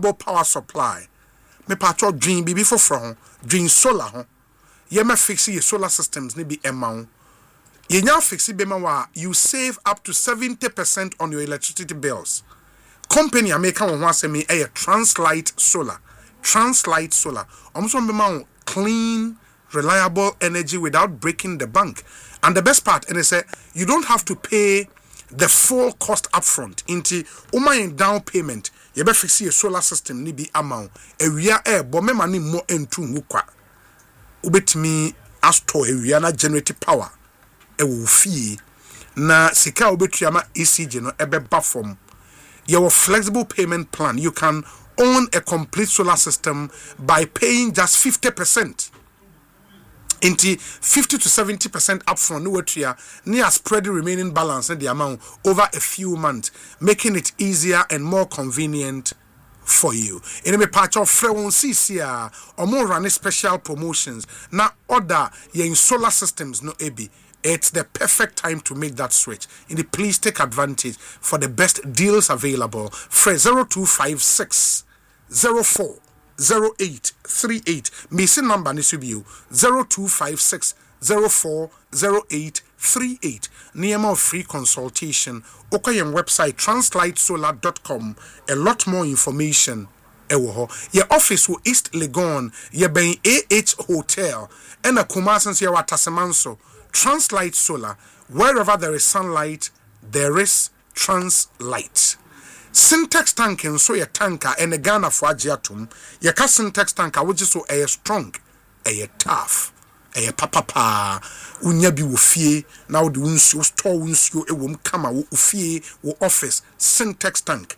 power supply. Me patro dream bibi for dream solar ho. Ye me fix your solar systems ni bi emma. Ye nya fix bema wa you save up to 70% on your electricity bills. Company America won want say me a Translight Solar. Translight Solar. Almost bema clean, reliable energy without breaking the bank. And the best part, and they say you don't have to pay the full cost upfront. Into in down payment, you better fix your solar system ni bi amount. Area air, but me money more into mukwa. Ubet me asto area na generate power. Ewu fee na sika ubetuyama ECG no ebe bafom. Your flexible payment plan. You can own a complete solar system by paying just 50%. Into 50 to 70% upfront, no way near spread the remaining balance and the amount over a few months, making it easier and more convenient for you. In a patch of Frewon CCR or more running special promotions. Now order your solar systems no AB. It's the perfect time to make that switch. Please take advantage for the best deals available. Free 0256 04 0838. Missing number Nisubiu 0256 04 0838. Niema free consultation. Okayem website translightsolar.com. A lot more information. Your office will East Legon. Your ben AH Hotel. And a Kumasan Yawa Tasemanso. Translight Solar. Wherever there is sunlight, there is Translight. Syntax tank and so your tanker and a Ghana for Agiatum. Your syntax tanker which is so a strong, a tough, a papa, unyabi wufie, now the unsio store unsio a wom kama wufie wo office, syntax tank.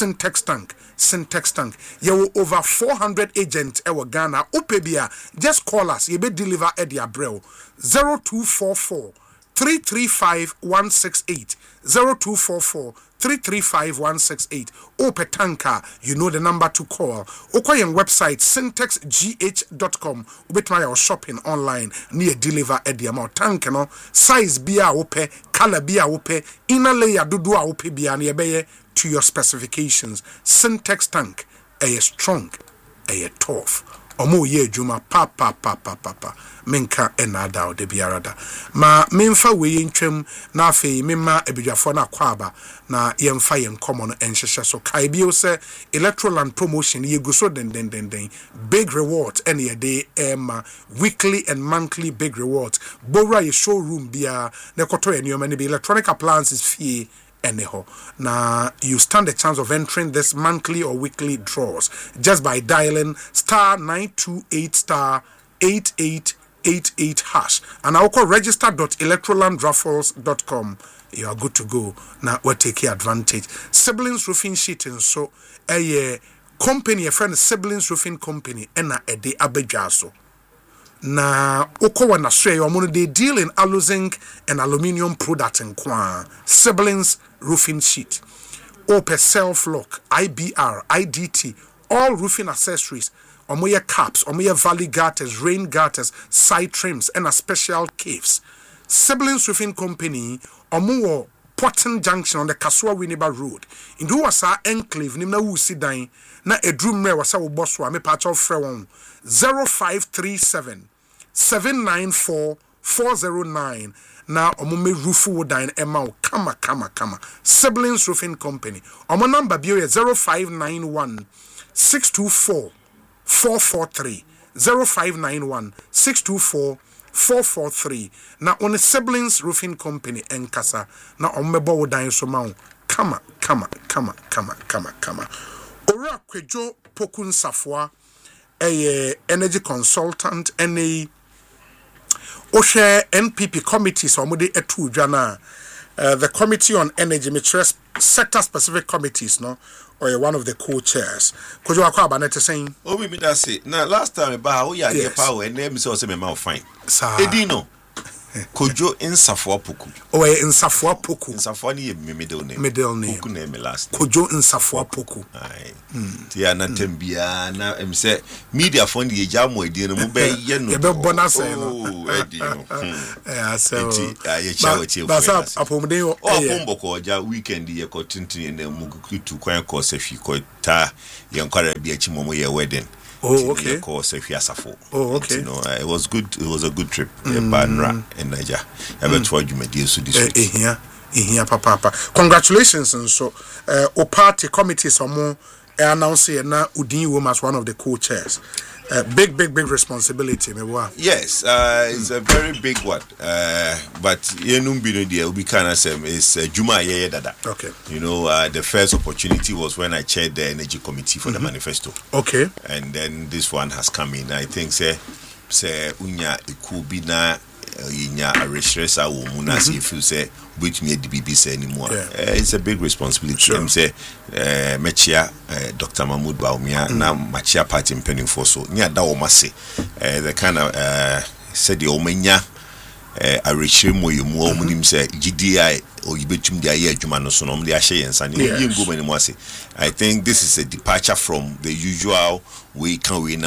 You over 400 agents ewa Ghana. Upebia, just call us. You be deliver at the Abreu 0244 335 168 0244 335 168. Ope tanker, you know the number to call. Okoyen website syntexgh.com. Ubetma your shopping online near deliver at the amount tank no size bia ope, color bia ope, inner layer dudua ope bia niebeye to your specifications. Syntax tank, a strong, a tough. Omo ye juma papa minka enada o de biarada ma memfa we ntwam na afei memma ebidwafo na kwaba na yemfa yen common enhyehyɛ so kai bio se Electroland promotion ye guso den big rewards and ye day weekly and monthly big rewards bora ye showroom bia na koto eniyoma ne be electronic appliances fee anyhow. Now you stand a chance of entering this monthly or weekly draws just by dialing *928*8888 hash and I'll call register.electrolandraffles.com. You are good to go. Now we'll take advantage. Siblings Roofing Sheet and so a company, a friend Siblings Roofing Company and a day abejaso. Na okowa na swe omo they deal in alu-zinc and aluminium product in kwa Siblings Roofing Sheet, ope self-lock, IBR, IDT, all roofing accessories, omo ye caps, omo ye valley gutters, rain gutters, side trims and a special caves. Siblings Roofing Company omo Porton Junction on the Kasua Winneba Road. Indu wasa enclave nimna wusi dan na edrumre wasa wo boss wa me patch of frewon 0537 794 409. Now omume roofu dan ema kama Siblings Roofing Company. Omo number bio 0591 624 443 0591 624 443. Now on the Siblings Roofing Company enkasa na ommebo wo dan so ma kama Ora Kwejo Pokun Safwa a energy consultant and a Oshe NPP committees or mode etu dwana the committee on energy matrix sector specific committees no or one of the co-chairs. Could you acquire Banete saying? Oh, we that's it. Now last time about how you get power and them so say me fine. Sir. Edino. Kojo Nsafo Poku. Oh, Nsafo Poku. Nsafo ni middle name. Middle name. Poku name last name. Kojo Nsafo Poku. Aye. Tia na tembia na say media fund ye jam we di no mo be ye no. Ye be bonus no. Edi no. So ye cha we che. But apomde o apomboko oja weekend ye ko tintin na mu kutu kwan ko safi ko ta ye nkwara bi achi mo ye wedding. Oh, okay. Oh, okay. You know, it was good. It was a good trip. Banra in Niger. I went to Jumedi so this week. Here, papa. Congratulations, and so, our party committee some announced na Udin Wom as one of the co-chairs. Big responsibility. Yes, it's a very big one. But we can say it's Juma Yeye Dada. Okay. You know, the first opportunity was when I chaired the energy committee for the manifesto. Okay. And then this one has come in. I think say unya ikubi na inya areshresa wo mu na say feel say which made the BBC anymore. It's a big responsibility. Sure. Say mechia Dr. Mahmoud Baumia na machia party impending for so nya da o mase the kind of said the omenya areshere moyemu o munim say GDI or yibetum dia ye adwuma no so no de ahye yensa ne yingo mani mo ase. I think this is a departure from the usual we can we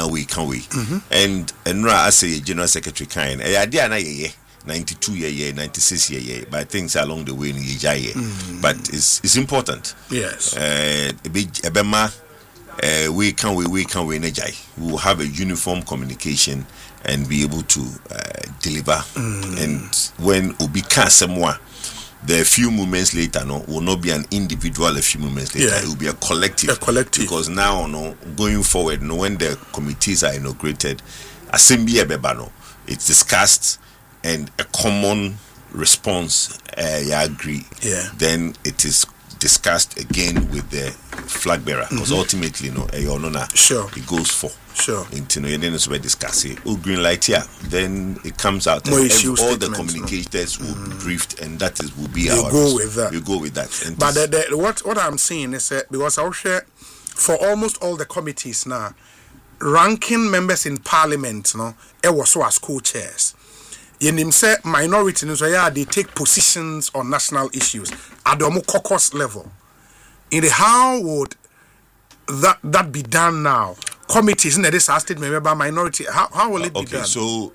and enra as a general secretary kind e ade ana ye 92 year 96 year but things along the way in ye but it's important. Yes. Ebema we can energize. We will have a uniform communication and be able to deliver. And when Obi can somewhere, the few moments later, will not be an individual. A few moments later, it will be a collective. Because now, going forward, when the committees are inaugurated, assembly it's discussed and a common response. You agree. Yeah. Then it is discussed again with the flag bearer because ultimately sure it goes for into then it's where discussing green light here then it comes out and all the communicators will be briefed and that is will be our go with that and but what I'm saying is that because I'll share for almost all the committees now ranking members in parliament it was so as co-chairs. Yenim say minority they take positions on national issues at the caucus level. In the how would that be done now? Committees in this state member minority. How will it be done? So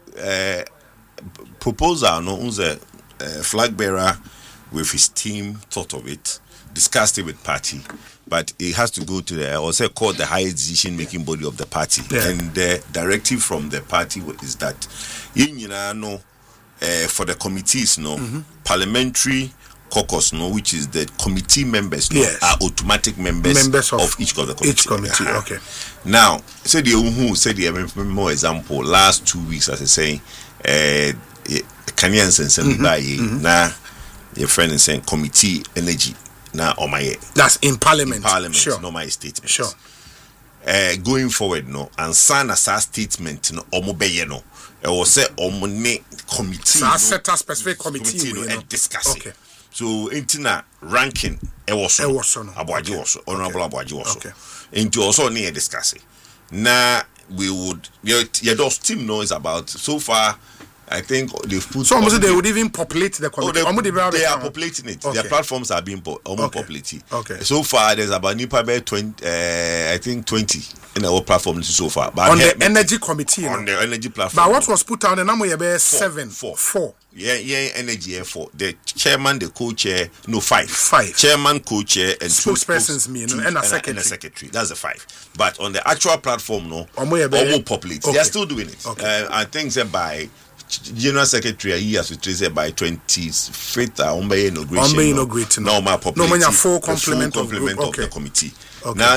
proposal the flag bearer with his team thought of it, discussed it with party, but it has to go to the also called the highest decision making body of the party. And the directive from the party is that for the committees, parliamentary caucus, which is the committee members, are automatic members of each of the committee. Each committee, okay. Now, say the more example, last 2 weeks, as I say, Kenyans and Sembaye, now your friend is saying committee energy, now on my that's in parliament, sure. No my statement, sure. Going forward, and sign a statement, omobeyeno. I will say omone committee. So I set a specific committee and discuss it. So intina ranking Abuaji also honorable Abuaji also. Okay. Into also near discussing. Now we would your team knows about so far. I think they've put. So almost they would even populate the committee. They are populating it. Okay. Their platforms are being populated. Okay. So far, there's about 20. I think 20 in our platform so far. But on the energy committee. On the energy platform. But what was put on the number? About 7. 4. Yeah, energy 4. The chairman, the co-chair, 5. 5. Chairman, co-chair, and spokespersons and a secretary. That's the 5. But on the actual platform, almost populate. Okay. They are still doing it. Okay. I think that by General Secretary he has to trace by 25th inauguration. Now my population. No, full complement of the committee. Okay. Now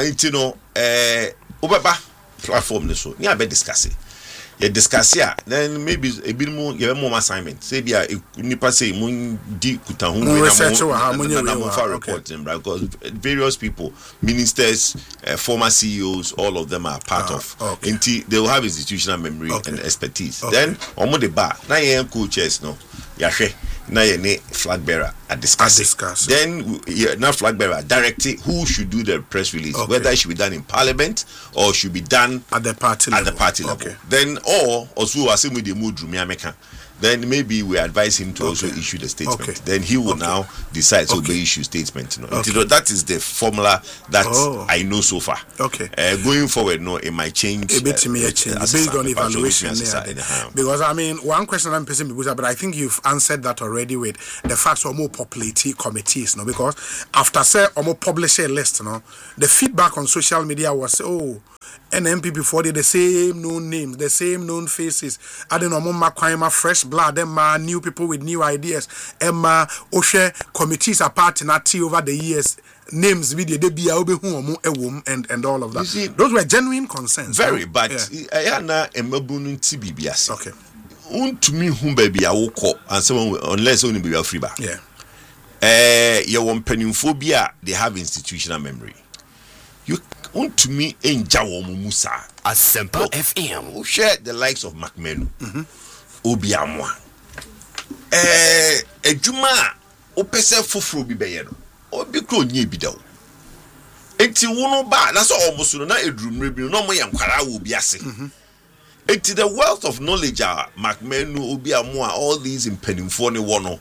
platform so. Yeah, be discussing. You discuss here, then maybe a bit more. You have more assignment. Say be a nipa say mun di kutahu reporting because various people, ministers, former CEOs, all of them are part of. Okay. They will have institutional memory and expertise. Then omo the bar. Now you co-chairs no. Yahwe. Now you flag bearer at discuss. Then now flag bearer directing who should do the press release, whether it should be done in parliament or should be done at the party level. Okay. Then or also assume with the mood room then maybe we advise him to also issue the statement. Okay. Then he will now decide to issue statement. That is the formula that I know so far. Okay. Going forward, no, it might change. A bit based on evaluation. Because I mean, one question I'm pressing because, but I think you've answered that already with the fact of more populating committees, no? Because after say or more publish a list, no, the feedback on social media was NMP before the same known names, the same known faces. I don't know, more fresh blood, them new people with new ideas. Emma Oshe committees are part in that over the years. Names video they be and all of that. You see, those were genuine concerns. Very, but I na emabunu TBBS. Okay. To me, whom baby I will call and someone unless only be a free bar. Yeah. You want penuphobia, they have institutional memory. You to me in Jawo Musa as Semper FM who share the likes of Macmenu Obiamwa Ejuma Opese Fufru Bibeyedo Obi Kro Nye Bidaw Enti wono ba na so almost no na edrum rebi no mo yankwara wo biase enti the wealth of knowledge Macmenu Obiamwa all these impenimfo ne wono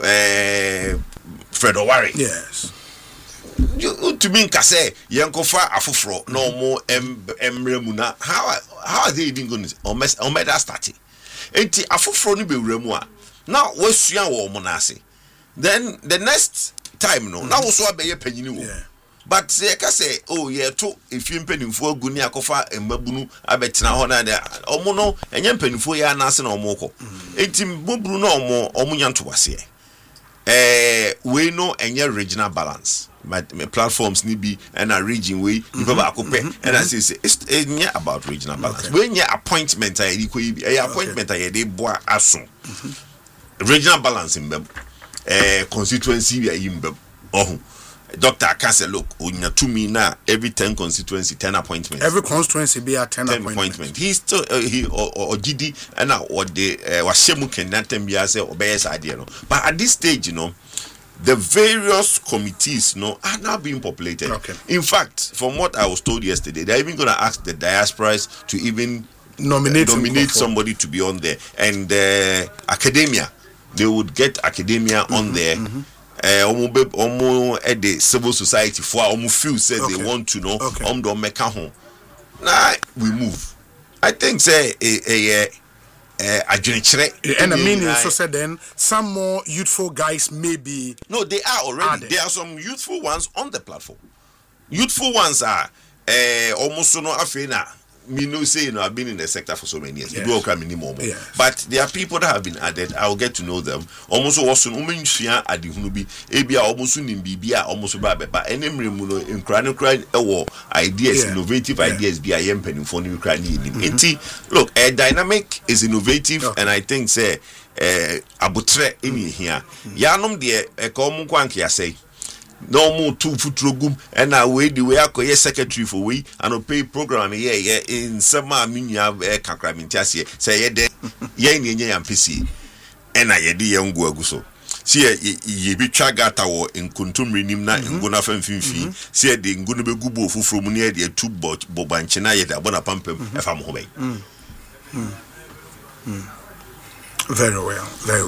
Fred Owari. Yes. You to me say yankofa afofro no mo emremu na how are they even going to omeda start enti afofro no bewremu a now wasua wo mo na ase then the next time no now so abeye panyini wo but say ka say to if you mpanimfo agu ni akofa embabunu abetena ho na omo no enye mpanimfo ya na ase na omo ko enti mboburu na omo nyanto wase we know enye regional balance. My platforms need be and a region way and I say it's about regional balance. When your appointment appointment they boy asun regional balance in constituency in Dr. Akase look unya to me now every 10 constituency 10 appointments. Every constituency be a 10 appointment. He's still or GD and now what the washemu can not be as a idea. But at this stage, the various committees are now being populated. Okay. In fact, from what I was told yesterday, they're even going to ask the diasporas to even nominate somebody to be on there. And academia, they would get academia on there. At the civil society for few said they want to know now we move. I think say and the meaning so said then some more youthful guys maybe they are already added. There are some youthful ones on the platform. Youthful ones are almost no afena. Me no say I've been in the sector for so many years. Yes. But there are people that have been added. I'll get to know them. Almost also umenshia adi hunubi. Ebia almost nimbibia almost babe. But any muno in crying ideas, innovative ideas be I am penning for new crying. Look, a dynamic is innovative, and I think say abutre in here. Yanum de a common quankia say. No more 2 foot rogum and I wait the way I call secretary for we and pay program in some minya kakramintiasie say ye am PC and I yedi young guaguso. See ye be chagata or in kuntum nim na nguna famfi see the ngunu be gubo from near the 2 bobanchina yet abona pampem if I'm home. Very well.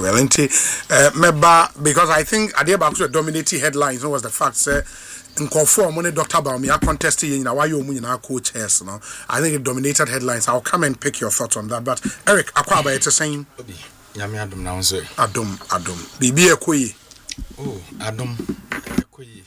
Because I think at the back to the dominating headlines was the fact that in conform when Dr. Baumia contested in why you co-chairs. I think it dominated headlines. I'll come and pick your thoughts on that. But Eric, Akwaba, it's the same. Adum now, sir. Adum. Bibi Ekwe. Oh, Adum Ekwe.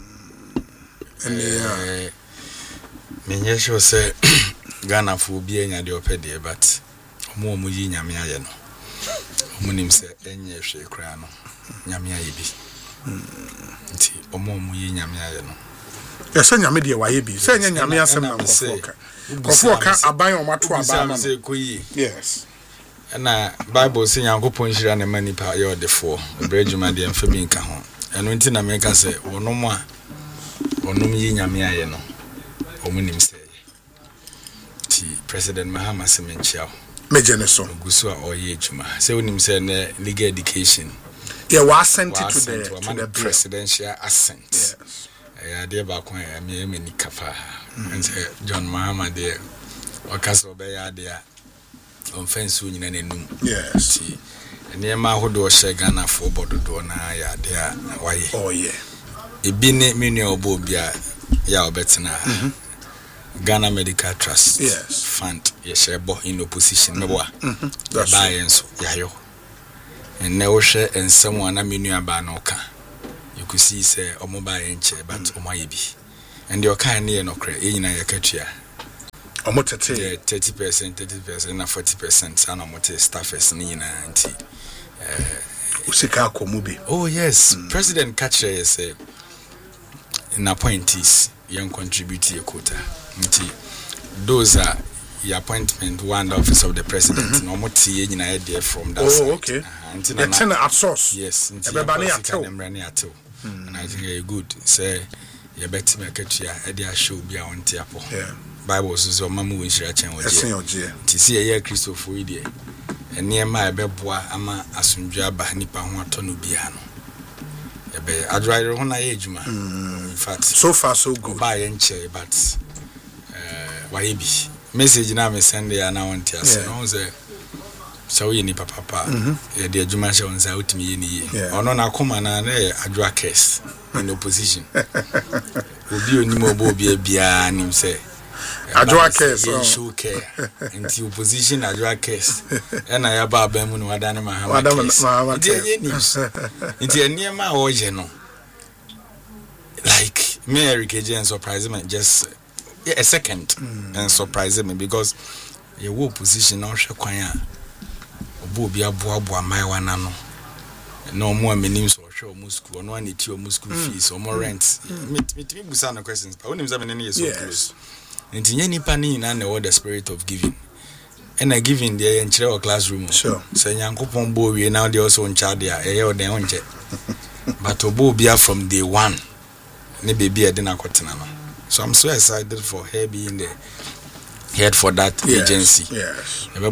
And Menyesho say Ghana for being at the opede, but more muji nyamia no. Munim se enye hwe kra no nyamia yebi nti omo muyi nyamia ye no yesa nyame de wa yebi se enye nyamia sem na kofoka aban o mato aban na se koyi yes na bible se yankopon hira na manipa ye odefo obrejuma de mfami nka ho eno nti na meka se wonom a wonom yi nyamia ye no omunim se ti president Mahama Semenchiao Mejeneso Gusua or Yejuma. Say when him say legal education. Yeah, was sent to the presidential assent. Yes. I dear back when I mean Kafa and say John Mahama there or Castle Bay there. on fence when you know. Yes. Near my hood or Shagana for Bodo na ya there. Why? Oh, yeah. A bine mini or bobia ya betina. Ghana Medical Trust. Yes. Fund yeshebo in opposition. Mewa. That's buy and so yayo. And now share and someone a minu abanoka. You could see say or mobile and chair, but omayibi. And your kind near no credit in a catcher. Almost 30%, 30%, and 40%. Sana mote staffers nina anti. Usikako mubi. Oh yes, President Katcher say in appointees young contribute your quota. Those are the appointment one office of the president. No more tea in idea from that. Oh, okay. The tenant at source. Yes, everybody at and I think very good. Say you better make it here. Edia show be on tiapo. Yeah. Bible says your mamu in church and was to see a year Christopher idea. And near my beboa ama asunjaba nipa ho atonu biano. Ebe adriver ho na ejuma. In fact, so far so good. Buy enche but wahibi message na me send ya na wonti ase no say so ye ni papa ye de adwuma sha wonsa utimi ye ni ono na koma na adwa case in opposition obi onimo obi bia nim say adwa case show care into opposition adwa case na ya ba ba mu no wada ne ma ha ye news into eniema o je no like Mary KJ surprise me just a second and surprise me because you will position on Shakwanya Obu Boa my one no more meanings or show Muscu or no one need your Muscu fees or more rent. Me busana questions, but when him 7 years so close. And in any panning and the spirit of giving. And I give in the entire classroom. Sure. Say Yankopon Bo, we now they also in charge there, or their own jet. But Obu Bia from day one, maybe be a dinner cotinano. So I'm so excited for her being the head for that agency. Yes. Yeah.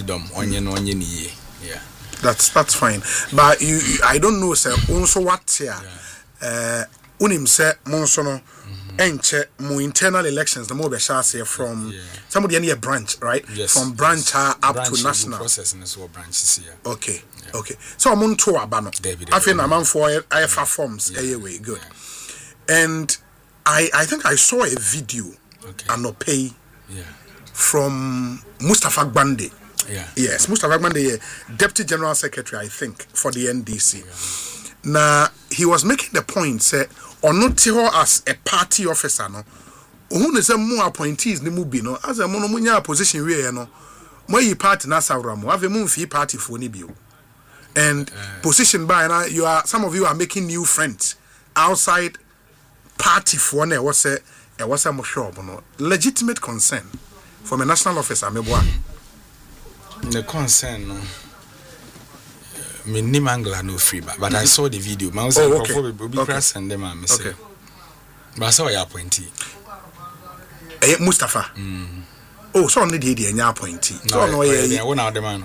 That's fine. But I don't know, sir. Also, what here? Unim say monsono enche mo internal elections. The more shall say from somebody any branch, right? Yes. From branch up to national process in this branches here. Okay. Yeah. Okay. So I'm on to abano. I think I'm on for IFA forms. Anyway, good. And I think I saw a video Anope from Mustafa Gbande. Yeah. Yes, Mustafa Gbande, Deputy General Secretary, I think, for the NDC. Now, he was making the point, say, or not as a party officer, no, who is a more appointees, the mubi, no, as a monomunya position, we no, where you party Nasaramu, have a movie party for Nibio. And position by now, some of you are making new friends outside party for one was a more sure, no legitimate concern from a national officer. The concern, no, me ni mangla no free, but I saw the video. My okay. And them, okay. But I saw your appointee. Mustafa. Oh, so only the idea appointee. No, yeah, one out the man.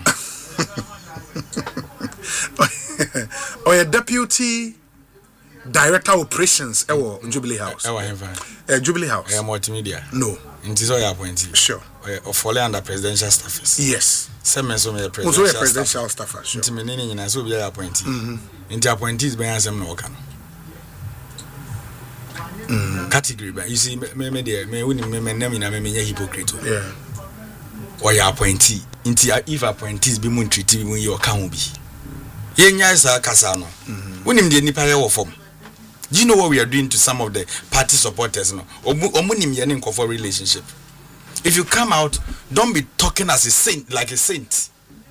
Or a deputy director operations Jubilee House. Jubilee House. Multimedia. No. It is all your appointee. Sure. Or fall under presidential staffers. Yes. Some presidential staffers. Sure. Into meaning in a so be appointee. Into appointees by some no can. Category, but you see, me wouldn't me hypocrite. Yeah. Or your appointee. Into if appointees be moon treated when you can be. Yenya is a casano. When him the nipa form. Do you know what we are doing to some of the party supporters now? For relationship. If you come out, don't be talking as a saint, like a saint.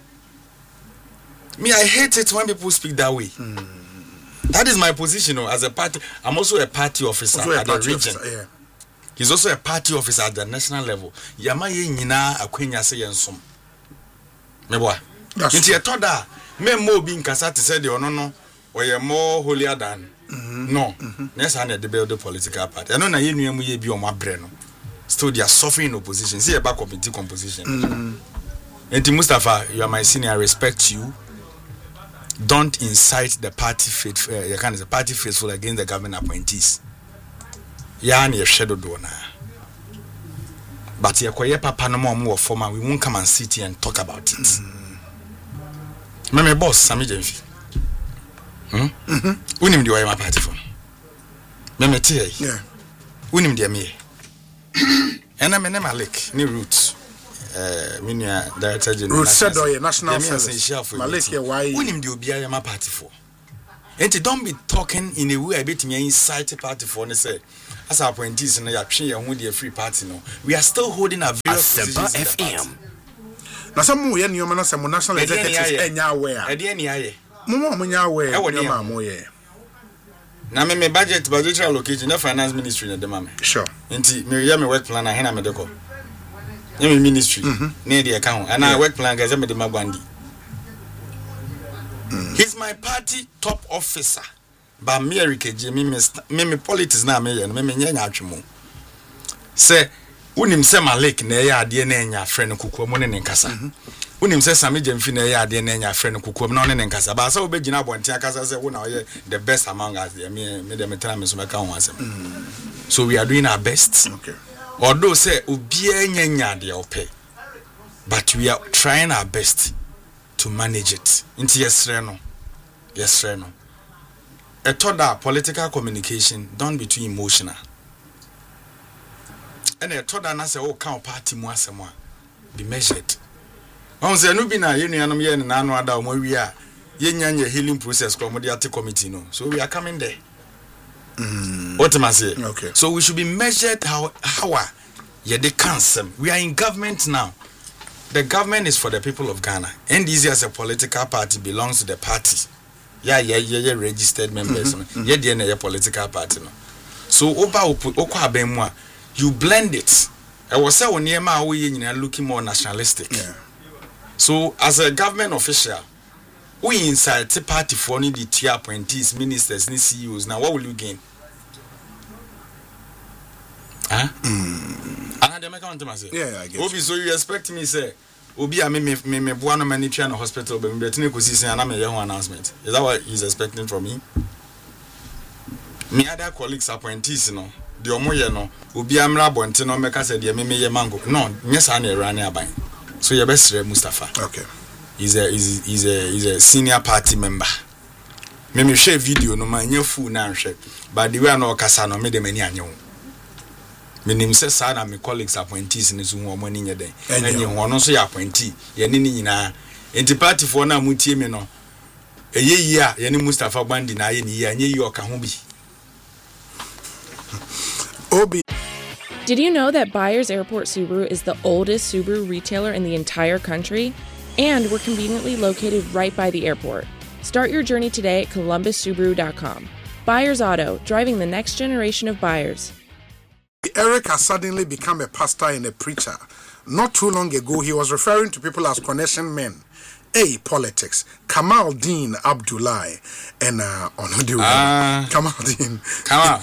Me, I hate it when people speak that way. That is my position as a party. I'm also a party officer at the region. Yeah. He's also a party officer at the national level. Yama ye nyina akwenya se yensom. Meboa. Nti etoda me mo bi nkasa te say the no or you're more holier than no. Next hand the build the political party. I know na ye nua mu ye bi o mabre no. Still they are suffering in opposition. See about committee composition. And Mustafa, you are my senior. I respect you. Don't incite the party faithful. You can the party faithful against the government appointees. Yani shadow donor. but yekoye papa no mo former, we won't come and sit here and talk about it. My boss Sammy Jenfi. Unim the way my party for. Me tie. Yeah. Unim the me. And I'm Malik, new roots. Minia director general. Root said national service. Malik why unim the obiya my party for. And don't be talking in a way I bet me incite party for and say as our appointees and ya free party no. We are still holding a various positions FM. Na some we any man say national executives enya aware. E dey nya ye. Mo nya aware. E ma mo ye. Na me budgetary allocation na finance ministry na dem am. Sure. Nti me ya me work plan na he na me dey call. Me ministry na dey account and I work plan guys me dey magwandi. He's my party top officer. But me Erikeje me politics na me ye no me nya atwemo. Say unim se Malik na ya ade na nya frɛ no kukuo ne nkasa. Unim se Sammy Jenfi na ya ade na nya frɛ no kukuo ne nkasa. Ba sa obegina abontia kasa se wo na ye the best among us. Me dem tell me so make kan asem. So we are doing our best. Okay. Although say obia nya de opɛ. But we are trying our best to manage it. Inti yesre no. A thought that political communication don't be too emotional. And I thought that I say, oh, count party more be measured. I say, no, be na you know, yen and I know that we are yen healing process committee no. So we are coming there. What am I say? Okay. So we should be measured how they cancel. We are in government now. The government is for the people of Ghana. NDC as a political party belongs to the party. Yeah, registered members. Yeah, the political party. No. So you blend it. I was saying when you are looking more nationalistic. Yeah. So as a government official, we inside the party for the tier appointees, ministers, and CEOs. Now what will you gain? Huh? Yeah, I get you. So you expect me say Obi a me buano mani try na hospital be me betini kosi sin na me ye ho announcement. Is that what he's expecting from me? Me other colleagues appointees no, the omoye no, Obi amra bonte no meka say de me ye mango. No, nyesa na erane aban. So ye best Mustafa. Okay. He's a senior party member. Me share video no man nya fu na nhwe. But the way na okasa no me de mani anyo. Menim se sa na me colleagues appointees ne so wo mani nye den enye wono so ya appointee ye ne nyina enti party for na mutie me no eyeyi a ye ne Mustafa Bandi na ye ni ye anye yi oka ho bi. Obi. Did you know that Byers Airport Subaru is the oldest Subaru retailer in the entire country? And we're conveniently located right by the airport. Start your journey today at columbussubaru.com. Byers Auto, driving the next generation of buyers. Eric has suddenly become a pastor and a preacher. Not too long ago, he was referring to people as connection men. Politics. Kamal Dean Abdullahi and Kamal Dean. Kamal.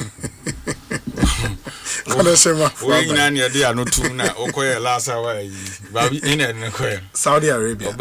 Saudi Arabia.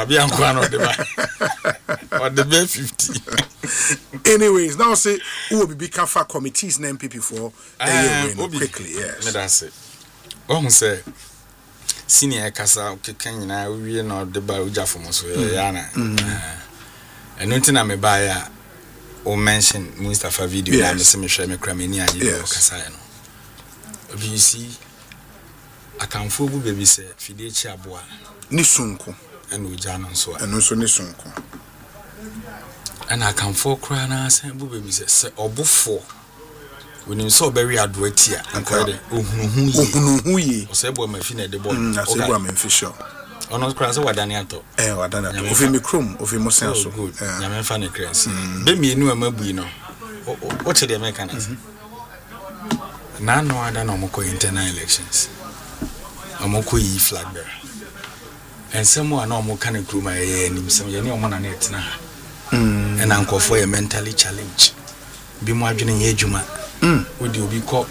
Anyways, now say who will be for committees and MPP for quickly. Yes. That's it. Oh, say senior kasa kekanyina we no de ba uja for so yana. And until na me buy ya o mention Mustafa video na me se me hwe me kra me ni anye kasa no. You see, I can fool baby say Fidechi Abua Nisunko and Ujana so and also Nisunko. And I can fool crana say baby say Obufo when you saw very adwetia and called it Uhuye or Sebo Mafine the boy. I say I'm in fisher. Or not crass what Daniato. Wadana of him crum of him so good. Yaman funny crazy. Baby knew a mabuino. What's the mechanism? None no other no more internal elections. Amoko yi flag bearer. And someone no more can crew my name some any on net na. And uncle for a mentally challenged. Be more adwene ye adwuma. Would you be called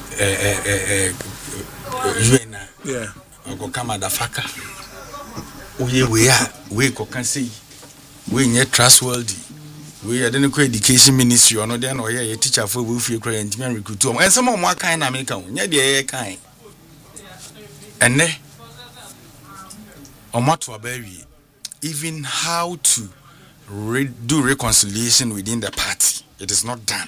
Juena? Yeah. Uncle Kamada Faka. We can see. We nye trustworthy. We are the education ministry or no then or a teacher for we feel credit and recruit. And some more kind American, yeah, the kind. And then even how to do reconciliation within the party, it is not done.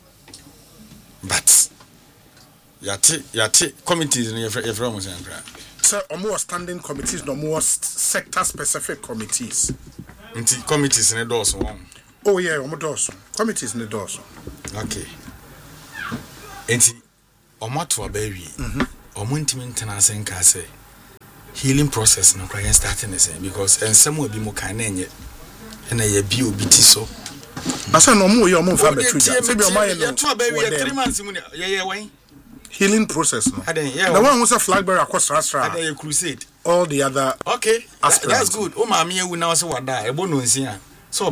But yate committees in your so more standing committees, no more sector specific committees. Committees in the doors. Oh yeah, almost committees in the doors. Okay. Enti omato abawi. Omunti maintenance nka say healing process no kwa starting the same because ensem obi mo kan na enye na ye bi obi ti so. Asa no mo ye o mo fa betruja. Se bi o ma ye no. Ya to abawi 3 months mu ye wan healing process no. Yeah, the one who say flag bearer across Rasra. Ada crusade. All the other. Okay. That's good. O ma me ewu na say wada ebo no nsia. So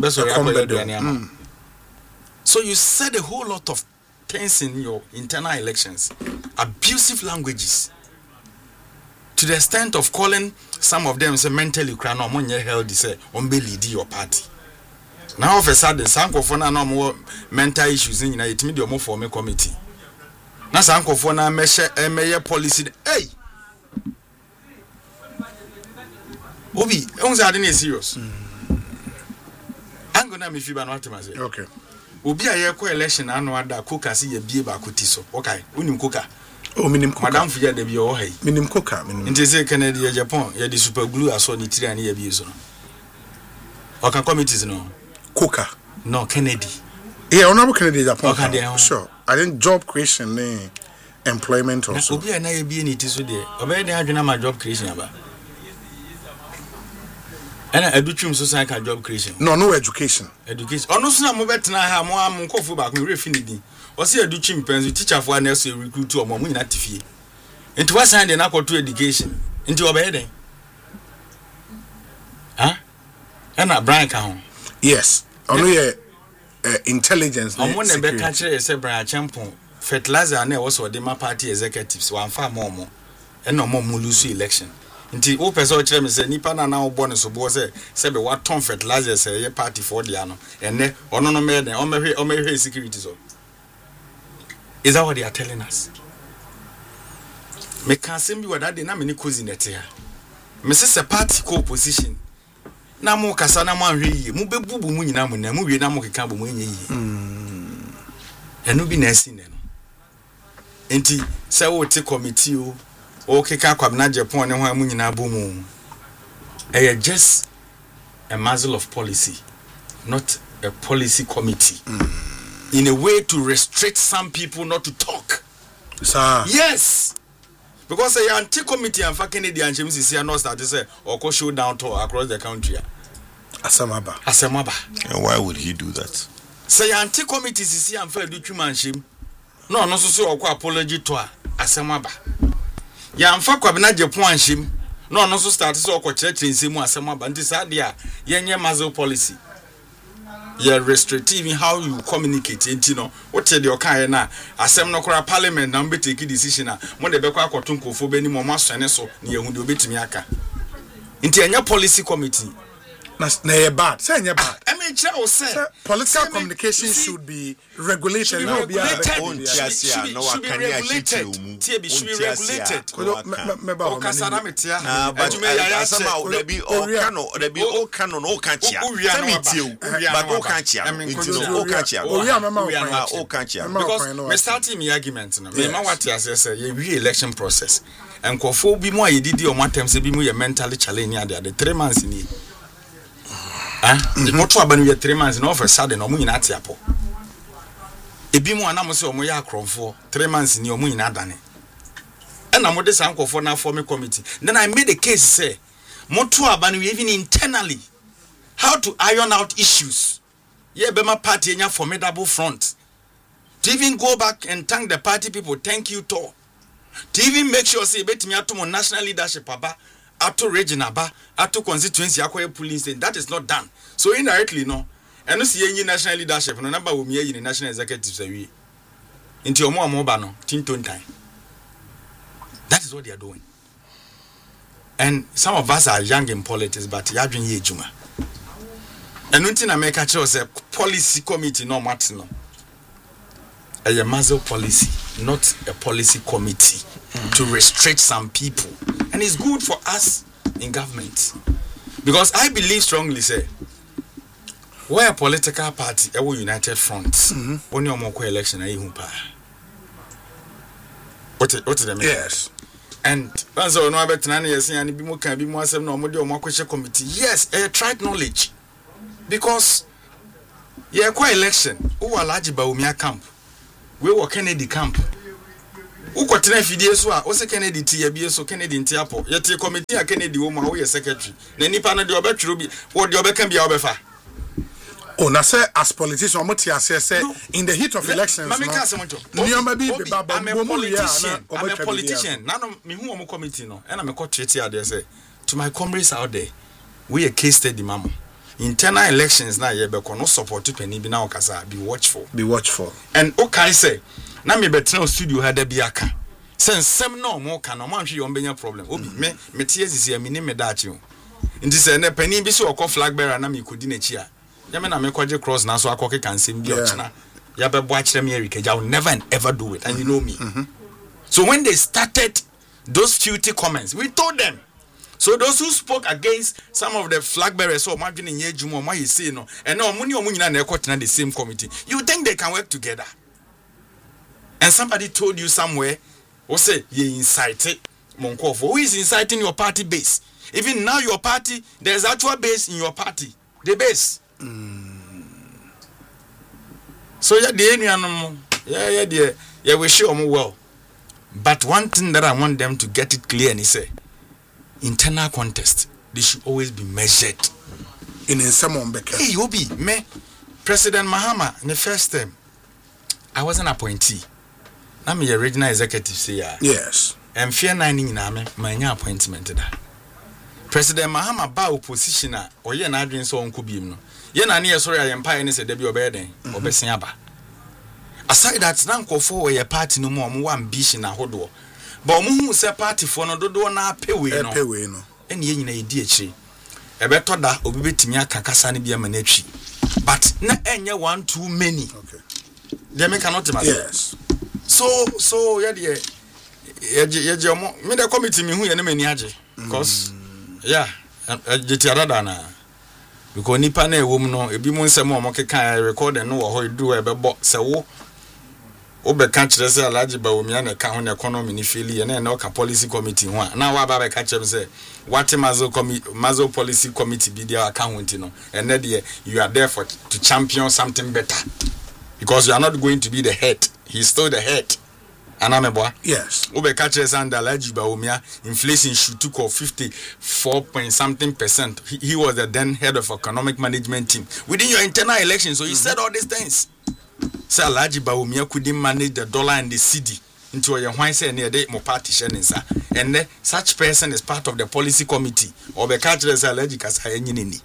so you said a whole lot of things in your internal elections, abusive languages, to the extent of calling some of them say mentally crying no money held say lead your party. Now all of a sudden some of no more mental issues in it me the more form a committee. Now some of na measure policy hey Obi once I didn't serious. I'm gonna make you ban what I okay. Obi a yeko election anu ada koka si ye bie ba koti so. Okay, unim koka. Oh, minim koka. Madam Fuja de bi o hai. Minim koka, minim. Nti say Canada Japan, ye di super glue aso ni tiri ani ye bi so no. Okay, committees no. Koka. No, Kennedy. Yeah, honorable Kennedy Japan. Okay, sure. I think job creation employment also. Obi a na ye bi ni ti so de. Obi dey adwena ma job creation aba. And education society job creation. No education. Education. Ono so na mo betena ha mo am nkofo ba ko refi ni din. O se education penso teacher for na so recruit o mo nyina tifie. Enti wa sign de na to education. Enti obaye den. Huh? And Brian ka ho. Yes. Ono ye intelligence. Omo na be ka kire say Brian Champon fertilizer na was the party executives wan fa mo. And no more lose election. Nti o pese o kire me se nipa na o bo ne so bo se be wa ton fertilizer se ye party for dia no enne ono no me den o mehwe security so. Is that what they are telling us? Me can say be what that dey na me ni cozy net ya. Me se party co opposition na mo kasa na mo anhwe yi mu bebubu mu nyina mo na mu wie na mo keka bo mu enye yi. Enu bi na esi ne no. Nti se wo te committee o keka kwabna Japan ne ho amu nyina bomu just a muzzle of policy, not a policy committee, in a way to restrict some people not to talk. Sir. Yes, because the anti-committee and for Kennedy and James is here not start to say or go show down to across the country. Asamaba. And why would he do that? Say anti-committee is here and for documentation. No so or apology to Asamaba. Ya amfa kwabena Japan shim no so start so okochire nsemu asem abanti sadia yenye muzzle policy ya restrictive in how you communicate enti no what the okan na asem no kora parliament na mbe take decision na mo de bekwa akoto nkofo beni mo masone so na yehu de obetimi aka enti enye policy committee na bad say enye bad I mean say political communication should be regulated should be regulated me starting my argument no me ma what I say we election process and kofo bi mo ayedidi o matem se bi mo ye mentally challenge ade 3 months ni the moto abanu ye 3 months no for sudden omu nyina atiapo ebi mu anam se omu ya akromfo 3 months ni omu nyina dane na mo de sankofo na form committee then I made a case say moto abanu even internally how to iron out issues ye be my party enya formidable front to even go back and thank the party people thank you to even make sure say betimi atom national leadership aba ato regional ba ato constituency akoye police that is not done so indirectly no eno se yenyi national leadership no number wo mi yi national executives awie nti omo amoba no tintontan that is what they are doing and some of us are young in politics but ya dwen ye ejuma eno nti na make a say policy committee no mat no a muzzle policy not a policy committee to restrict some people. And it's good for us in government. Because I believe strongly, say, where a political party, a united front, when you're more election, what is the mean? Yes. And that's all. No, I bet none years and be more can be more some no more question committee. Yes, tried knowledge because quite election. Who are large Baumia camp? We were Kennedy camp. Who got 10 videos? Also Kennedy Tia, so Kennedy in Tiapo. Yet your committee, a Kennedy woman, who is secretary. Then if I know your bet, what your bet can be over. Oh, na say as politician, say in the heat of elections. I'm a politician. None of me who am committee no, and I'm a court there say to my comrades out there. We a case study, mama. Internal elections now you be no support to penny be now kasa be watchful. Be watchful. And okay say, na me betre studio ha da biaka. Since some no more can no man hwe on problem. Obi me tie sisi me ni me dachi o. Nti say na penny bi so okọ flag bearer na me kodi na chi a. Yame na me kwaje cross na so akoke kan sem bi ochina. Ya be bo akire me Erika, I will never and ever do it, and you know me. So when they started those filthy comments, we told them. So those who spoke against some of the flag bearers, so imagine in Yejumo, what you say no, and no money or money na the same committee. You think they can work together? And somebody told you somewhere, or say you incited Monkofo. Who is inciting your party base? Even now your party, there's actual base in your party. The base. So we show them well. But one thing that I want them to get it clear and say, internal contest, they should always be measured. In someone better. Hey, Obi, me, President Mahama, in the first term, I was an appointee. I'm a regional executive say yes. And fear 9 in my appointment. President Mahama ba oppositioner or ye na adwin so onko biem no ye na ne yesori ayempa ne se da bi obeden obesin aba aside that na nkofo we party no mo ambition ahodo ba omo hu se party fo no dodo na apewe no ene ye nyina yedi akiri ebeto da obi betimi akakasa ne bia manatwi but na enye one too many. Okay, they make cannot imagine. Yes. So ye je omo me the committee me hu ye na mani age because yeah, jetiarada na because nipa na ewom no ebi mu nsem o mokeka record no wo ho do ebebo se wo obeka kire se Alhaji Bawumia na ka ho na economy ni feli na na ka policy committee ho na wa ba ka kire se what mazo policy committee be there account no and then you are there to champion something better because you are not going to be the head, he's still the head. Anameboa? Yes. Ube catches under Alhaji Bawumia, inflation should took off 54.something%. He was the then head of economic management team within your internal election. So he said all these things. So Alhaji Bawumia couldn't manage the dollar and the cedi into a wine say near the mo party sharing. And then such person is part of the policy committee. Ube catches Alhaji Kasayeni.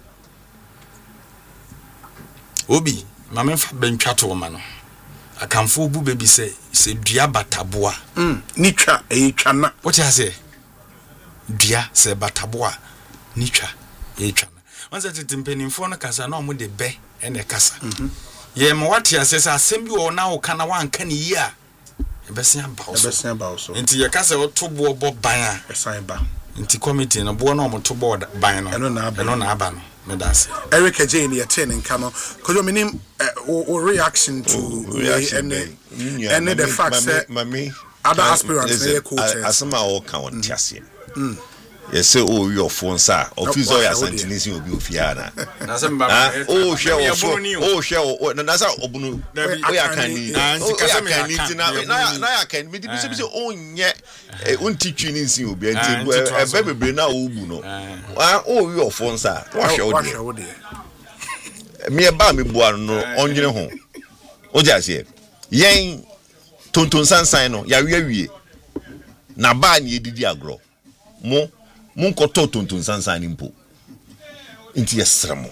Obi, Mamma Benchato Mano. I can fool baby say dia bataboa. Nicha chana. What you say? Dia say bataboa. Nicha chana. Once that it impending for na kasa no mo de be and the kasa. Ye mo what you say assembly or now kana wan kan year. Ebesia ba so. Nti ye kasa o to bo ban a esan ba. Nti committee no bo no mo to bo ban no. Eno na aba no. Eric Jane here ten Kano because you mean reaction to and the fact that other aspirants asema o kan on tiase yes say oh your phone sir officer ya santinisi obi ofiana na say oh share na say obunu o ya kan ni na ya kan me bi say onye untitwi ni nsin obi enti ebe bebre na obu no oh your phone sir wa share o de me ba me bua no onwene ho o ja say yen tonton sansan no ya wie na ba ni edidi agro mo munkoto tonton sansan ni mpo nti yesremo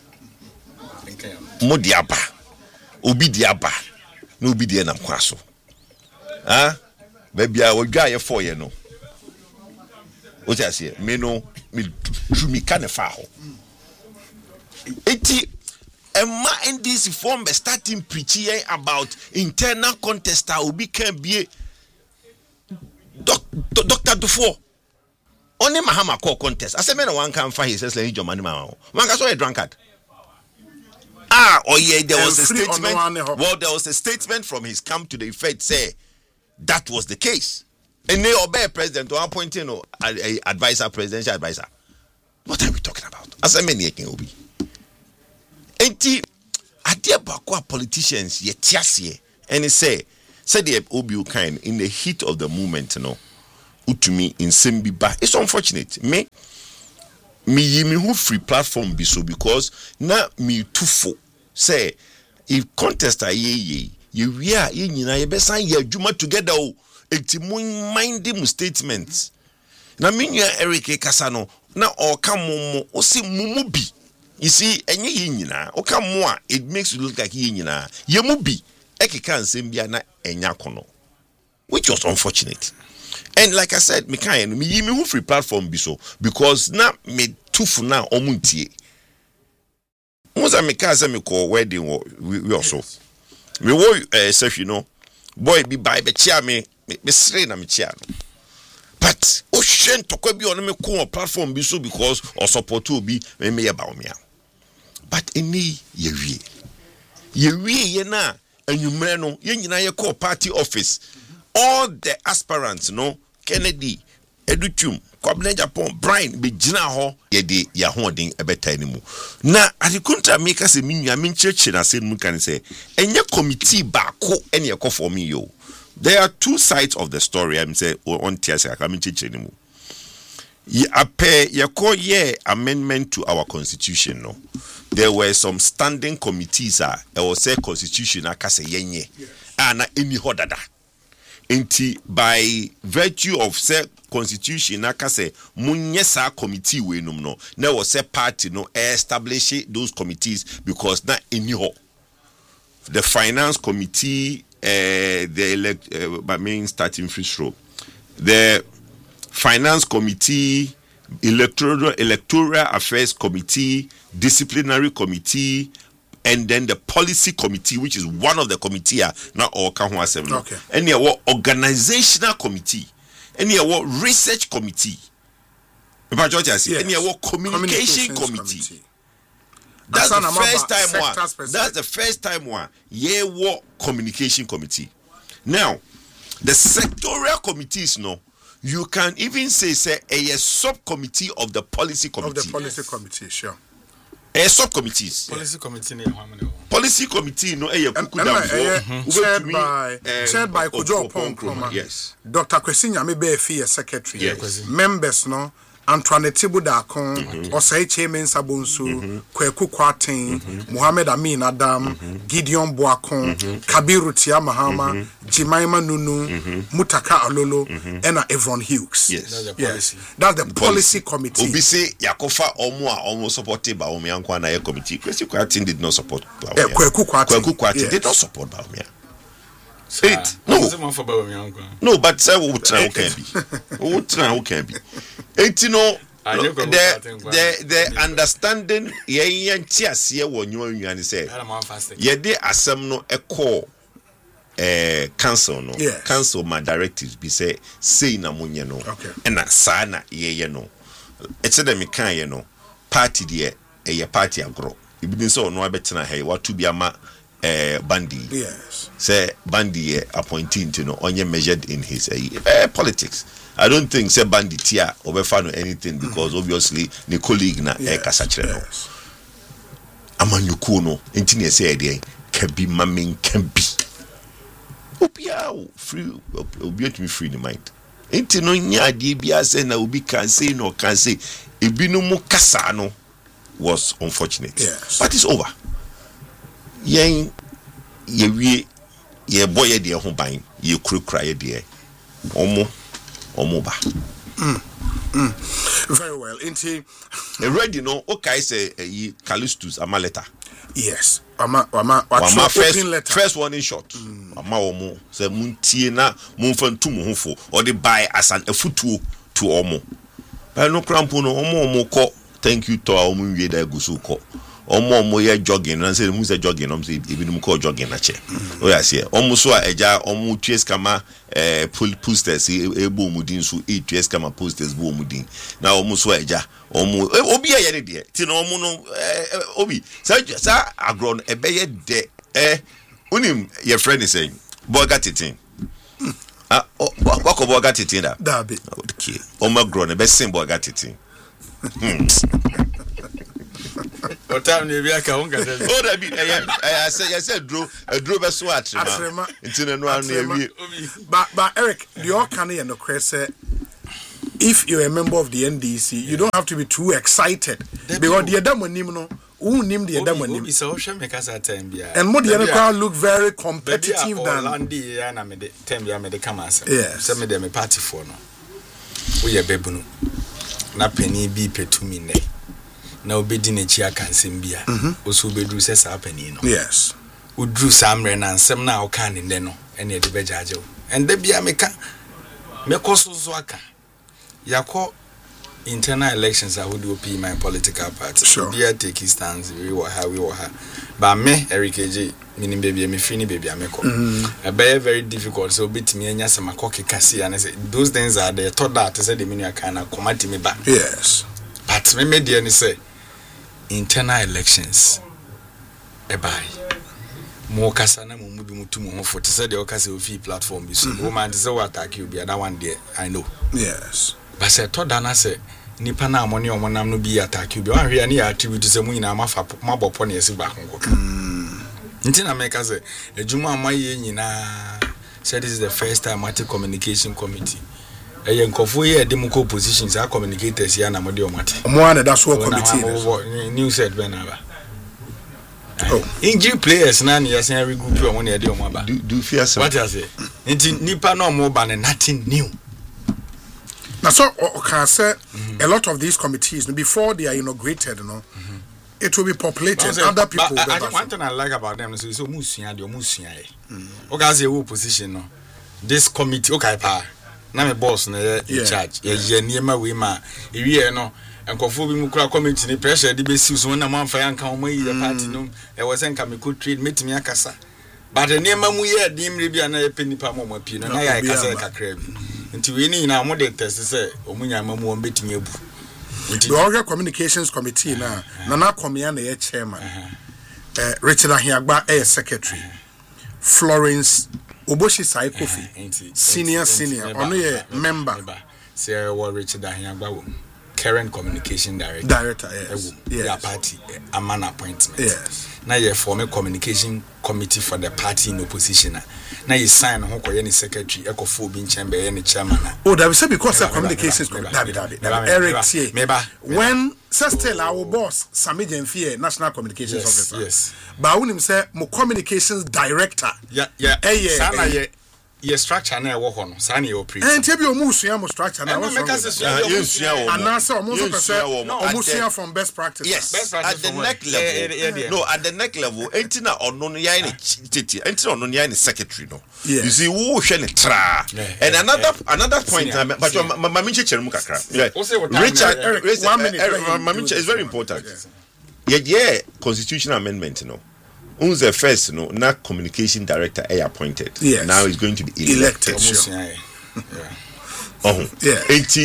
mo diaba obi diaba na obi die na kwaso babia wodwa ye for ye no o ti ase me no me jumi kan fa ho eti emma NDC form be starting preaching about internal contest obi can be Dr. Dufour. Only Mahama call contest. I said, man, one can find his slave your money. One can saw a drunkard. There was a statement. Well, there was a statement from his camp to the effect say that was the case. And they obey president or appointing advisor, presidential advisor. What are we talking about? As a many can be. Enti adia bakwa politicians ye tiasie and say the obi kind in the heat of the movement utumi in sembiba. It's unfortunate. Me who free platform be so because na me too say if contest ye we are ye nyina ye besan ye adwuma together o enti mun mind them statements na menua Eric Kasano na o ka momo o si mumu bi. You see, enye ye nyina o ka mo a it makes you look like ye nyina ye mu bi ekeka nsem bia na enya kono, which was unfortunate. And like I said, me who free platform be so because na me tufu na omuntie. Moza me ka say me call wedding we also. Me wo self boy be buy be chia me sre na me chia no. But o shen to kwa bi on me ko platform be so because or support to be me ya ba o me. But any ye na anwumre no ye nyina ye call party office. All the aspirants Kennedy, Edutum, Kwabena Japan, Brian, be Jina ho, ye de ya holding a better anymore. Na at the contra make us a min church and I said Mukan say, and your committee back and your call for me yo. There are two sides of the story. I'm say on Tiasa, I mean church anymore. Ye appear ye call ye amendment to our constitution There were some standing committees or say constitution akase yenye. Na any hodada. Inti by virtue of say constitution akase munyesa committee we no na was say party establish those committees because na any ho the finance committee the main starting fish row the finance committee electoral affairs committee disciplinary committee and then the policy committee, which is one of the committee, not all Kahua 7. Okay. And there were organizational committee, and there were research committee. And there were communication committee. That's the first time one. That's the first time one. Yeah, what communication committee. Now, the sectorial committees, you can even say a subcommittee of the policy committee. Of the policy committee, sure. Subcommittees. Policy committee policy committee chaired by Kojo Ponkroma. Yes. Dr. Kwesinya Mebe Fee secretary. Yes. Members Antoine Tibudakon, Osei Chemen Sabunsu, Kweku Kwatin, Muhammad Amin Adam, Gideon Boakon, Kabiru Tiamahama, Jimaima Nunu, Mutaka Alolo, and Evron Hughes. Yes. That's the policy committee. Obisi Yakofa almost supported by Omiankwana committee. Kweku Kwatin did not support Baumia. Kweku Kwatin did not support Baumia. No, but say who can be. The understanding ye ntiasie wo nyu say ye de asem no echo council council my directives be say na munye no na sa na ye no etse dem kan ye no party de ye party agro ibidin so no abetena he watu bi ama Bandi. Yes. Say Bandi appointing only measured in his politics. I don't think say Bandi tia obefa no anything because obviously the colleague na kasachre no. Amanyuku no enti say dey can be mamin can be. Obia free obia to me free the mind. Enti no nya de bia say na obi can say no can say ebinu mu kasa no was unfortunate. Yes. But it's over. Ye boy de ho ban ye kura ye de omo ba very well inti ready no okay say Callistus Amaleta. Yes first one in short ama omo say muntie na munfa ntum ho fo or the buy as an afutuo to omo ba no krampo no omo ko thank you to omo wie da gusu ko omo ye jogging na say mu say jogging no say ebi call jogging na che o ya say omo so a eja omo twies kama posters ebo omudin so twies kama posters bo omudin na omo so eja omo obi ye ne de ti na omo no obi sa agro no ebe ye de unim your friend is saying boga titin wako boga titin da dabi okay omo agro no be sin boga titin What time you be aka unga say? Oh, that be I said draw be so atrema. Into no anu ewie. But Eric, the all can no say if you're a member of the NDC, you don't have to be too excited because the Adam nim no who name the Adam nim. So show make us time bia. And more the other crowd look very competitive than Landy na me de time bia me de come as. Yes. Say me de me party for no. We ye bebunu. Na penny bi petumi ne. Na obedi na chi aka nsem bia. Oso obedru se sa penny no. yes. Udru samre na nsem na aka ne no. Ene de bejaje o. Ende bia me ka me koso aka. Yako internal elections I would be my political party. Sure. Bia take his stance. We were her. But me, Eric AJ, meaning baby, me free baby, I make a very difficult. So bit me and yasama cocky cassie, and I say those things are the thought that I said the meaning I can command me back. Yes. But me made the say internal elections. A buy. More kasana mubi mutumu for to say the occasion of platform. You see, woman is what attack you be another one there. I know. Yes. But say thought that say nipa na money on one no be attack you be one here near attribute to say mu na mafa mabo pon yesi back nko nti na make say ejuma amaye nyina said this is the first time at communication committee nkofo ye dem ko positions are communicators here na mo de omate Mo na that's what committee new said benaba oh injury players na yes every group you want de omaba do fear some what you say nti nipa na mo ba nothing new. Now, so can say a lot of these committees before they are inaugurated, it will be populated. Other people. I think one thing I like about them is so musia the musia. Okay, say who position no. This committee, okay, pa. Na me boss na in charge. Ye niema we ma. Ewie no. Enkofo bi mu kura committee ni pressure di be si so na man fa yanka o mai the party no. E was enka me could trade metimi akasa. But the niema mu ye di mre bia na e penipa mo pi no na ya kasa kakra bi. Nti we ni na mo de test say omunya mamu on betimi abu. The Orga Communications Committee na Nana Komia na chairman. Richard Ahiagba secretary. Florence Oboshi Sai Kofi senior ono ye member. Say what Richard Ahiagba wo current communication director yes. Yeah, party a man appointment. Yes. Now you form a communication committee for the party in opposition. Now you sign who ko any secretary ekofo bin chamber any chairman. Oh, that we say because of communications Eric T. When still our boss Sami Jenfie national communications officer. Yes. But when him say mo communications director. Yeah. Sana ye structure na wo ho no sana ye operate. Tebi omusua mo structure na wo so. Anasa omusua from best practice. Yes. Best practice at the neck level. No, at the neck level. Entina ono no ya ni titi. Entina ono ya ni secretary no. You see wo hwe ne tra. And another point but mami chechere mu kakra. Richard 1 minute. Mami is very important. Yeah, constitutional amendment no. Who's the first na communication director appointed. Yes. Now he's going to be elected. Sure. Yeah.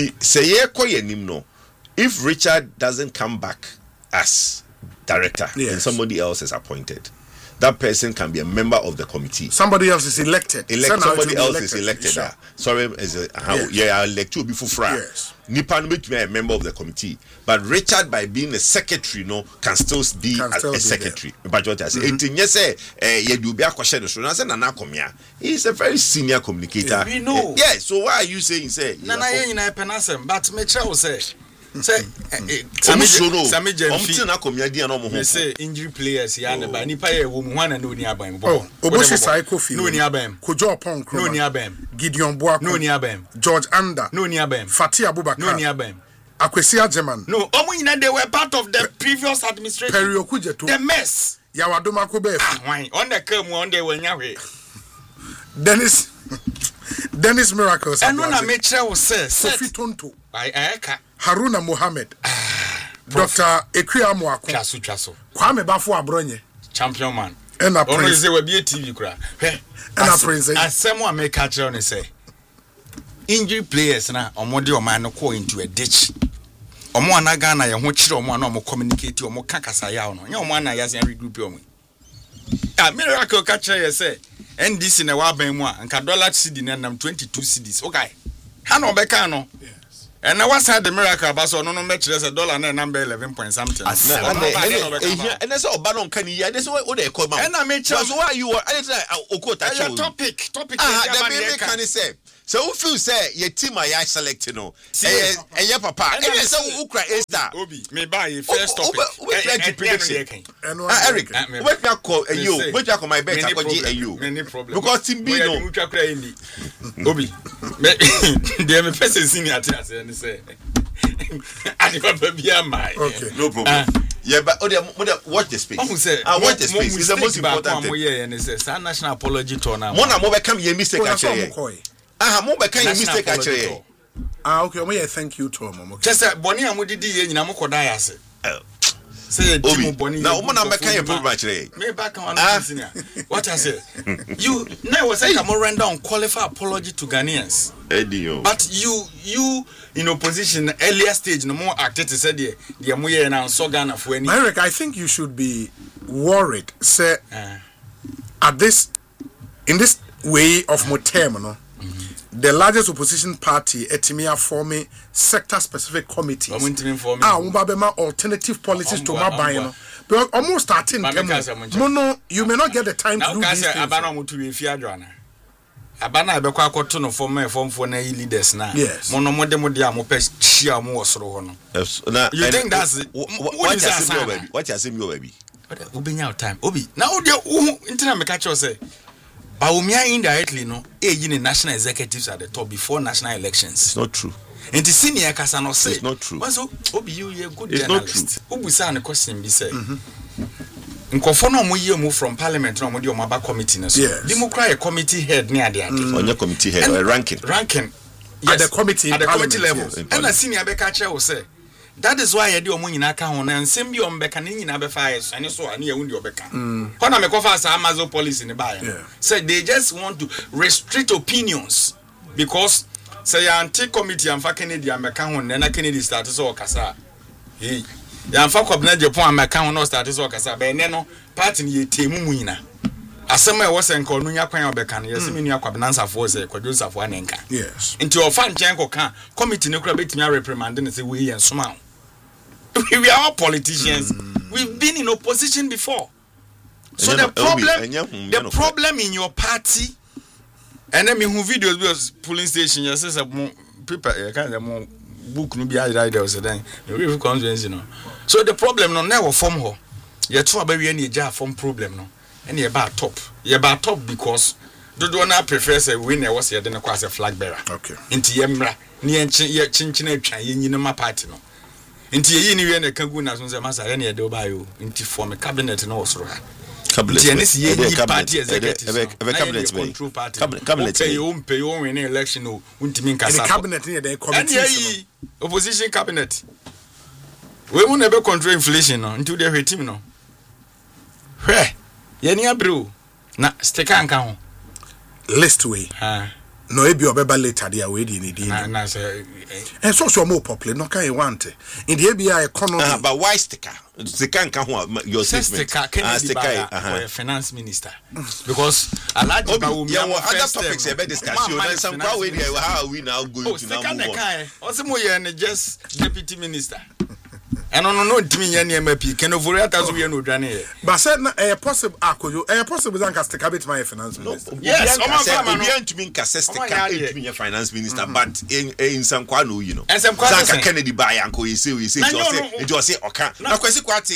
If Richard doesn't come back as director and somebody else is appointed, that person can be a member of the committee. Somebody else is elected. Somebody else is elected. Sure. Sorry, I elect you before Friday. Yes. Nipa no be a member of the committee, but Richard, by being a secretary, can still be a secretary. But what I say, he's a very senior communicator. We know. Yeah. So why are you saying say? Nana yena penasem, but me tell say. Say, Sami Jenfi. Say injury players here, but nipa ye wo mu na no ni abam. Oh, Oboshi Sai Kofi. No ni abam. Kojo Opon Kroma. No ni abam. Gideon Boako. No ni abam. George Anda. No ni abam. Fati Abubakar. No ni abam. Akwesi Ajeman. No, omo they were part of the previous administration. Perioku Jeto. The mess. Yawadoma Kobe. Why? On the come on they were nyawe. Dennis Miracles. And when I make sure say Sophie Tonto. I Haruna Mohammed. Dr. Ekriamuako. Chaso. Kwame Bafo Abronye. Champion man. And a prince. Say we be a TV kura. And a prince. Asemo make catch on say. Injury players na omode o man no call into a ditch. Omo anaga na ye ho kire omo na omo communicate omo kakasa ya no. Nya omo ana ya se regroup omo. Miracle catch ye say NDC na wa ban mu a nka dollar cedi na nam 22 cedis. Okay. Ha no be kan no. And now what's the miracle about so no match there's a dollar na number 11 point something. And that's all Banon can hear. That's what they call. And I mean, just why you are topic. That can say. So who feel say your team I select no. And your papa. And so Ukra is that. Obi, me buy first topic. Eric, what you call you? What you call my bet? I call you. Many problem. Because team B no. Obi, they am a person senior at us and say. I never be a my. Okay, no problem. Yeah, but watch the space. Watch the space. It's the most important thing. Yeah, and it says national apology to now. Mona mo become your mistake actually. Mo become your mistake actually. Okay, we thank you to mom. Just Bonnie and we did ye nyina mo koda yase. Say Bonnie. Now Mona become your problem actually. Me back on senior. What I say? You now was like a render unqualified apology to Ghanaians. But you in opposition earlier stage no more acted to say the amuye na so Ghana for any. Eric, I think you should be worried say at this in this way of Motem no. The largest opposition party etimia forming sector specific committees. Alternative policies to my buying. Because almost starting mono, you may not get the time to do these things. Abana be kwa koto no form for na leaders na. Yes. Mono mode mo pe chia mo osoro ho no. You think that's what you say me baby? Obenya time. Obi. Na wo de intina me catch you say Baumia indirectly no in national executives at the top before national elections. It's not true. And the senior Casano say it's not true. So Obi you a good it's journalist. Ubusa and question be say. Nkofono mo ye move from parliament no mo de omaba committee no so. Democratic committee head near the on your committee head or ranking. Yes, at the committee level. Yes. And the senior be catch will say that is why I do omo nyina ka ho na nsem bi ombeka ni nyina be fa yes ani so ani ewundi obeka. Kona me kofa sa Amazon policy ne ba ya. So they just want to restrict opinions because say anti committee amfa Kennedy ameka ho na Kennedy start so okasa. Hey. Ya amfa kwabna Japan ameka ho no start so okasa be ne no party ne yetemu mu nyina. Asema e wo se nka onu nya kwan obeka no yesi menu akwabna nsafo se kwadwo nsafo anenka. Yes. Nti ofa nchen ko kan committee ne kura betimi reprimand ne say we yen soma. We are all politicians. We've been in opposition before. So the problem in your party, and then me who videos was polling station. Yes, says people kind of book no be I there was then. You know. So the problem no never form ho. You try be any jar form problem no. And you about top. You about top because do not prefer say win was here then as a flag bearer. Okay. Inti yemra ni chinchina atwa yenyina ma party no. Inti ye ni we na kagu na so say masa ye na ye de obayo inti form cabinet no osoro ha cabinet ye party executive cabinet pay you win election no untimi nkasa the cabinet ni the committee opposition cabinet we mu na be control inflation no until they team no hwe ye ni abro na sticker anka ho list way no ebi obeba later there we dey need na say and so more popular no can want in the ABI economy but why sticker nka ho your statement sticker finance minister because Alhaji Bawumia yeah other topics about discussion and some how we now going to now move on also just deputy minister and no ntimi nya ne mapi kenovori atazo we no dwane here but said possible akoyo possible zanka sticker bit my finance minister yes obi ntimi nka sticker ntimi finance minister but in some kwa no you know zanka Kennedy buy anko you say just say oka na kwesi kwati